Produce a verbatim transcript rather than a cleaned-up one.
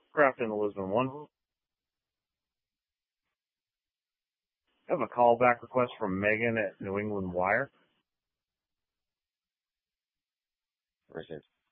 Crafton Lisbon one. I have a callback request from Megan at New England Wire. Where is it?